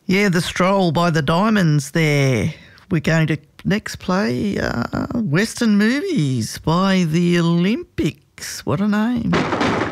Yeah, The Stroll by the Diamonds there. We're going to next play Western Movies by the Olympics. What a name.